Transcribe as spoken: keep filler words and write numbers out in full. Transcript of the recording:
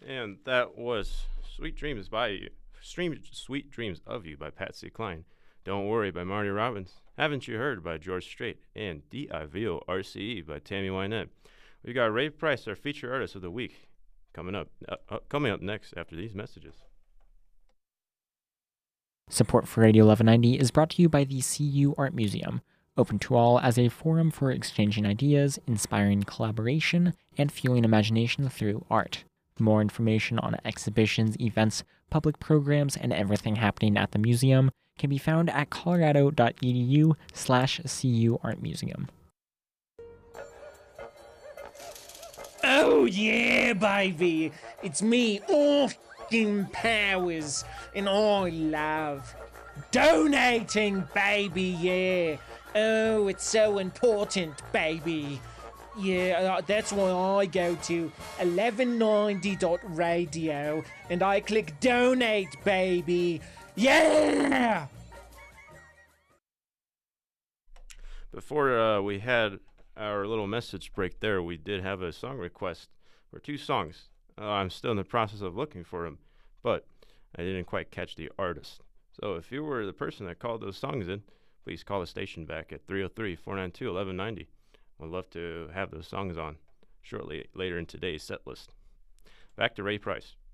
And that was Sweet Dreams by You. Stream Sweet Dreams of You by Patsy Cline. Don't Worry by Marty Robbins. Haven't You Heard by George Strait. And D I V O R C E by Tammy Wynette. We got Ray Price, our feature artist of the week, coming up. Uh, uh, coming up next after these messages. Support for Radio eleven ninety is brought to you by the C U Art Museum, open to all as a forum for exchanging ideas, inspiring collaboration, and fueling imagination through art. More information on exhibitions, events, public programs, and everything happening at the museum can be found at colorado.edu slash CU Art Museum. Oh yeah, baby! It's me, Austin Powers, and I love donating, baby, yeah! Oh, it's so important, baby! Yeah, uh, that's why I go to eleven ninety dot radio and I click donate, baby. Yeah! Before uh, we had our little message break there, we did have a song request for two songs. Uh, I'm still in the process of looking for them, but I didn't quite catch the artist. So if you were the person that called those songs in, please call the station back at three oh three, four nine two, eleven ninety. I'd love to have those songs on shortly later in today's set list. Back to Ray Price.